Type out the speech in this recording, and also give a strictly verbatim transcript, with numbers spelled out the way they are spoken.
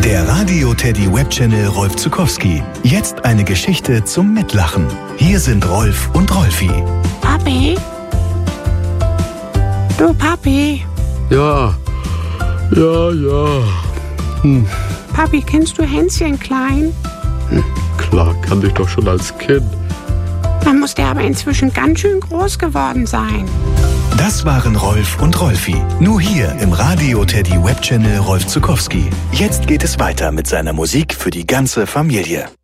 Der Radio Teddy Webchannel Rolf Zuckowski. Jetzt eine Geschichte zum Mitlachen. Hier sind Rolf und Rolfi. Papi? Du Papi? Ja, ja, ja. Hm. Papi, kennst du Hänschen Klein? Hm. Klar, kannte ich doch schon als Kind. Dann muss der aber inzwischen ganz schön groß geworden sein. Das waren Rolf und Rolfi. Nur hier im Radio Teddy Webchannel Rolf Zuckowski. Jetzt geht es weiter mit seiner Musik für die ganze Familie.